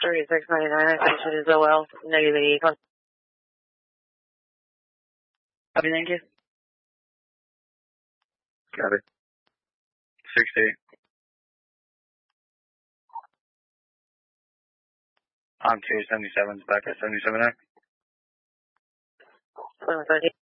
3699, extension is OL, negative 81. Copy, thank you. Copy. 68. On 277's back at 77 there. 730.